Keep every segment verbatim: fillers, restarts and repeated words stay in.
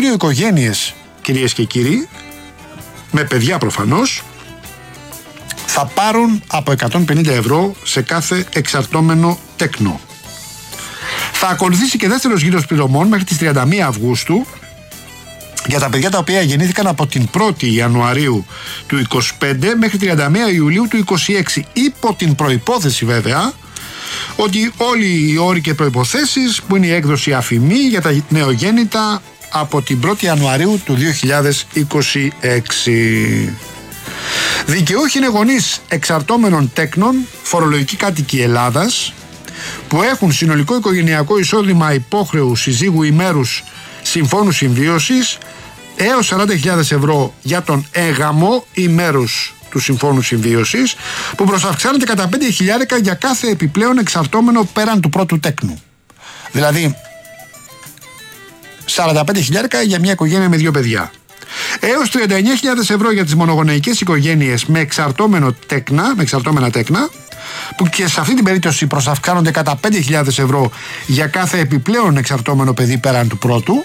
Ιούλιο οικογένειες, κυρίες και κύριοι, με παιδιά προφανώς, θα πάρουν από εκατόν πενήντα ευρώ σε κάθε εξαρτώμενο τέκνο. Θα ακολουθήσει και δεύτερος γύρος πληρωμών μέχρι τις τριάντα μία Αυγούστου για τα παιδιά τα οποία γεννήθηκαν από την πρώτη Ιανουαρίου του είκοσι πέντε μέχρι τριάντα μία Ιουλίου του είκοσι έξι, υπό την προϋπόθεση βέβαια ότι όλοι οι όροι και προϋποθέσεις που είναι η έκδοση αφημί για τα νεογέννητα από την πρώτη Ιανουαρίου του δύο χιλιάδες είκοσι έξι. Δικαιούχοι είναι γονείς εξαρτώμενων τέκνων, φορολογικοί κάτοικοι Ελλάδας, που έχουν συνολικό οικογενειακό εισόδημα υπόχρεου συζύγου ή μέρους συμφώνου συμβίωσης έως σαράντα χιλιάδες ευρώ για τον έγαμο ή μέρους του συμφώνου συμβίωσης, που προσαυξάνεται κατά πέντε χιλιάδες για κάθε επιπλέον εξαρτώμενο πέραν του πρώτου τέκνου. Δηλαδή σαράντα πέντε χιλιάδες για μια οικογένεια με δύο παιδιά. Έως τριάντα εννέα χιλιάδες ευρώ για τις μονογονεϊκές οικογένειες με, εξαρτώμενο τέκνα, με εξαρτώμενα τέκνα, που και σε αυτή την περίπτωση προσαυξάνονται κατά πέντε χιλιάδες ευρώ για κάθε επιπλέον εξαρτώμενο παιδί πέραν του πρώτου.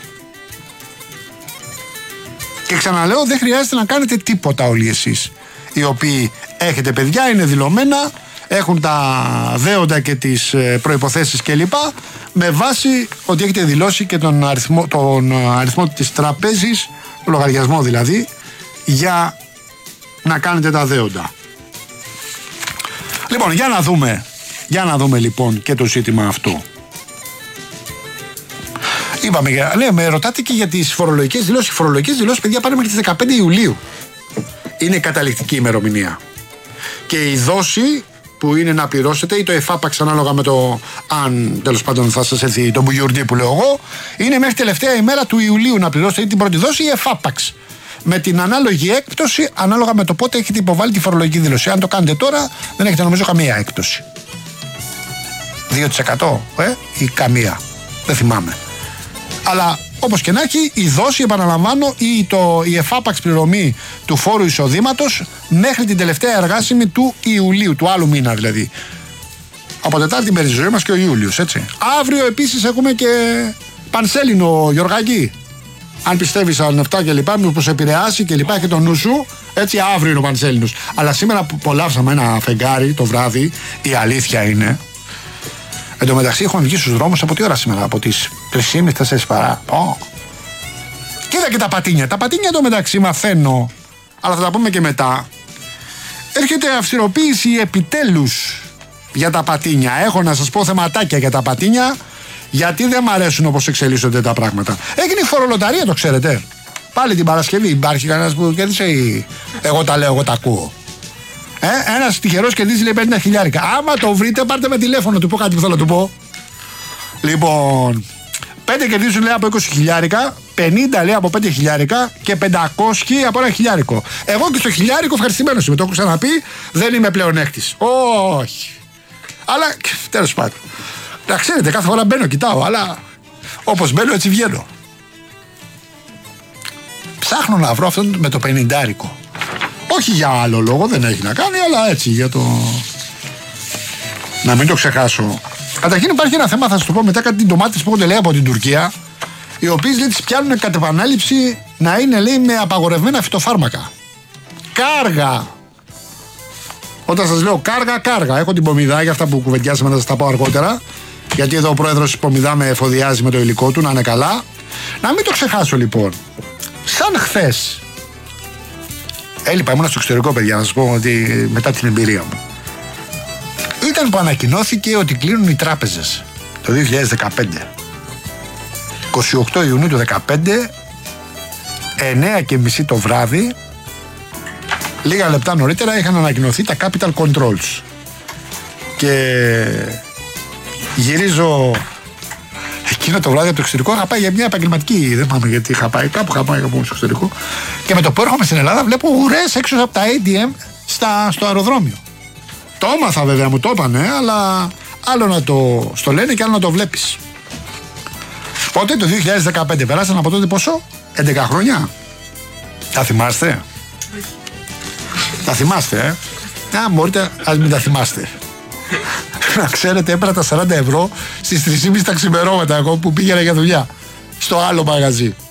Και ξαναλέω, δεν χρειάζεται να κάνετε τίποτα όλοι εσείς οι οποίοι έχετε παιδιά, είναι δηλωμένα, έχουν τα δέοντα και τις προϋποθέσεις κλπ, με βάση ότι έχετε δηλώσει και τον αριθμό, τον αριθμό της τραπέζης, το λογαριασμό δηλαδή, για να κάνετε τα δέοντα. Λοιπόν, για να δούμε, για να δούμε λοιπόν και το ζήτημα αυτό. Είπαμε, λέμε, ρωτάτε και για τις φορολογικές δηλώσεις. Οι φορολογικές δηλώσεις, παιδιά, πάνε μέχρι τις δεκαπέντε Ιουλίου. Είναι καταληκτική ημερομηνία. Και η δόση που είναι να πληρώσετε ή το εφάπαξ, ανάλογα με το αν τέλος πάντων θα σας έρθει το μπουγιουρντί που λέω εγώ, είναι μέχρι τελευταία ημέρα του Ιουλίου να πληρώσετε ή την πρώτη δόση ή εφάπαξ. Με την ανάλογη έκπτωση, ανάλογα με το πότε έχετε υποβάλει τη φορολογική δήλωση. Αν το κάνετε τώρα, δεν έχετε νομίζω καμία έκπτωση. δύο τοις εκατό ε, ή καμία. Δεν θυμάμαι. Αλλά όπως και να έχει, η δόση, επαναλαμβάνω, ή το, η εφάπαξ πληρωμή του φόρου εισοδήματος μέχρι την τελευταία εργάσιμη του Ιουλίου, του άλλου μήνα δηλαδή. Από Τετάρτη μέρη τη ζωή μας και ο Ιούλιος, έτσι. Αύριο επίσης έχουμε και Πανσέλινο, Γιωργάκη. Αν πιστεύεις αν αυτά και λοιπά, μήπως επηρεάσει και λοιπά, και το νου σου, έτσι αύριο είναι ο Πανσέλινος. Αλλά σήμερα που απολαύσαμε ένα φεγγάρι το βράδυ, η αλήθεια είναι. Εν τω μεταξύ έχουμε βγει στους δρόμους από τι ώρα σήμερα, από τις τρεις και μισή τέσσερις παρά. Oh. Κοίτα και τα πατίνια. Τα πατίνια εν τω μεταξύ μαθαίνω, αλλά θα τα πούμε και μετά. Έρχεται αυστηροποίηση επιτέλους για τα πατίνια. Έχω να σας πω θεματάκια για τα πατίνια, γιατί δεν μ' αρέσουν όπως εξελίσσονται τα πράγματα. Έγινε η φορολοταρία, το ξέρετε. Πάλι την Παρασκευή υπάρχει κανένας που κέρδισε ή εγώ τα λέω, εγώ τα ακούω. Ε, ένας τυχερός κερδίζει λέει πενήντα χιλιάρικα. Άμα το βρείτε, πάρτε με τηλέφωνο, του πω κάτι που θέλω να του πω. Λοιπόν, πέντε κερδίζουν λέει από είκοσι χιλιάρικα, πενήντα λέει από πέντε χιλιάρικα και πεντακόσια από ένα χιλιάρικο. Εγώ και στο χιλιάρικο ευχαριστημένος είμαι, το έχω ξαναπεί, δεν είμαι πλεονέκτης. Όχι. Αλλά τέλος πάντων. Να ξέρετε, κάθε φορά μπαίνω, κοιτάω, αλλά όπως μπαίνω έτσι βγαίνω. Ψάχνω να βρω αυτόν με το πενηντάρικο. Όχι για άλλο λόγο, δεν έχει να κάνει, αλλά έτσι για το... Να μην το ξεχάσω. Καταρχήν υπάρχει ένα θέμα, θα σας το πω μετά, κάτι την ντομάτες που έχονται λέει από την Τουρκία, οι οποίες λέει τις πιάνουν κατ' επανάληψη να είναι λέει με απαγορευμένα φυτοφάρμακα. Κάργα! Όταν σας λέω κάργα, κάργα. Έχω την Πομιδά για αυτά που κουβεντιάσαμε, να σας τα πω αργότερα. Γιατί εδώ ο πρόεδρος της Πομιδά με εφοδιάζει με το υλικό του, να είναι καλά. Να μην το ξεχάσω λοιπόν. Σαν χθες. Έλειπα, ήμουν στο εξωτερικό, παιδιά, να σας πω ότι μετά την εμπειρία μου. Ήταν που ανακοινώθηκε ότι κλείνουν οι τράπεζες το δύο χιλιάδες δεκαπέντε. εικοστή ογδόη Ιουνίου του δεκαπέντε, εννιά και μισή το βράδυ, λίγα λεπτά νωρίτερα είχαν ανακοινωθεί τα capital controls. Και γυρίζω εκείνο το βράδυ από το εξωτερικό, είχα πάει για μια επαγγελματική, δεν πάμε γιατί είχα πάει, κάπου είχα πάει από το εξωτερικό. Και με το που έρχομαι στην Ελλάδα βλέπω ουρές έξω από τα έι τι εμ στα, στο αεροδρόμιο. Το έμαθα βέβαια, μου το είπανε, αλλά άλλο να το στο λένε και άλλο να το βλέπεις. Πότε το δύο χιλιάδες δεκαπέντε, περάσαν από τότε πόσο, έντεκα χρόνια. Τα θυμάστε? Τα θυμάστε, ε? Αν μπορείτε, ας μην τα θυμάστε. Να ξέρετε, έπαιρνα τα σαράντα ευρώ στις τρεις και μισή τα ξημερώματα εγώ που πήγαινα για δουλειά στο άλλο μαγαζί.